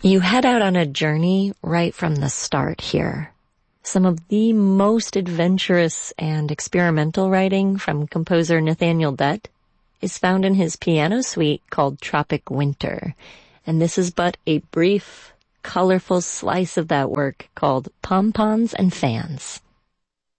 You head out on a journey right from the start here. Some of the most adventurous and experimental writing from composer Nathaniel Dett is found in his piano suite called Tropic Winter, and this is but a brief, colorful slice of that work called Pom-Poms and Fans.